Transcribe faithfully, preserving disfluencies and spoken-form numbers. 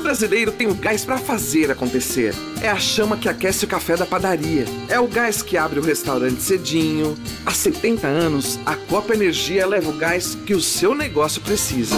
brasileiro tem o gás para fazer acontecer. É a chama que aquece o café da padaria. É o gás que abre o restaurante cedinho. Há setenta anos, a Copa Energia leva o gás que o seu negócio precisa.